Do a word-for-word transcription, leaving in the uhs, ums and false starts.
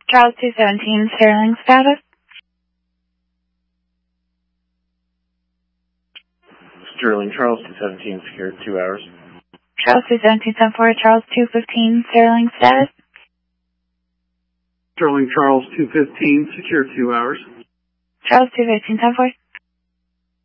Charles two seventeen, Sterling status. Sterling, Charles two seventeen, secured two hours. Charles two seventeen, ten four, Charles two fifteen, Sterling status. Sterling, Charles two fifteen, secure two hours. Charles two fifteen, ten four.